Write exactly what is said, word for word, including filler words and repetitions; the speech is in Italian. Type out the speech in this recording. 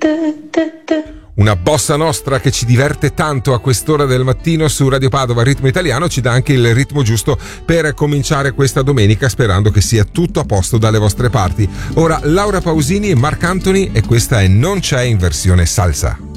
Una bossa nostra che ci diverte tanto a quest'ora del mattino su Radio Padova Ritmo Italiano, ci dà anche il ritmo giusto per cominciare questa domenica, sperando che sia tutto a posto dalle vostre parti. Ora Laura Pausini e Marc Anthony, e questa è Non c'è in versione salsa.